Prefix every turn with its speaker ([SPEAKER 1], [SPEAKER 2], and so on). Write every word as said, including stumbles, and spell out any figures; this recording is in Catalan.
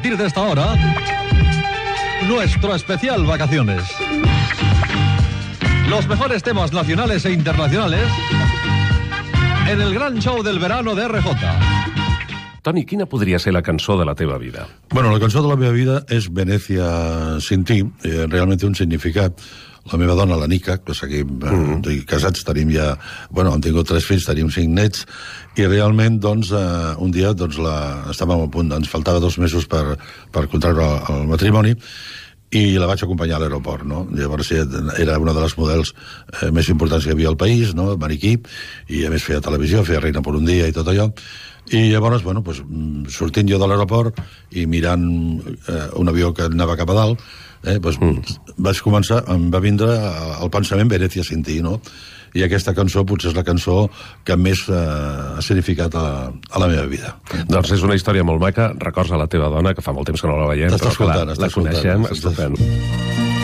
[SPEAKER 1] partir de esta hora, nuestro especial vacaciones. Los mejores temas nacionales e internacionales en el gran show del verano de R J.
[SPEAKER 2] Toni, quina podria ser la cançó de la teva vida?
[SPEAKER 3] Bueno, la cançó de la meva vida és Venècia sin ti. Eh, realment té un significat. La meva dona, la Nica, que seguim eh, mm-hmm. casats, tenim ja... Bueno, hem tingut tres fills, tenim cinc nets, i realment, doncs, eh, un dia, doncs, la, estàvem a punt, ens faltava dos mesos per, per contraure el matrimoni, i la vaig acompanyar a l'aeroport, no? Llavors era una de les models eh, més importants que hi havia al país, no? Maniquí, i a més feia televisió, feia Reina per un dia i tot allò. I llavors, bueno, pues, sortint jo de l'aeroport i mirant eh, un avió que anava cap a dalt, eh, pues, mm. vaig començar, em va vindre el pensament Venècia sin ti, no? I aquesta cançó potser és la cançó que més eh, ha significat a, a la meva vida.
[SPEAKER 2] Doncs és una història molt maca. Records a la teva dona, que fa molt temps que no la veiem,
[SPEAKER 3] però que la, la
[SPEAKER 2] coneixem.
[SPEAKER 3] Estupendo.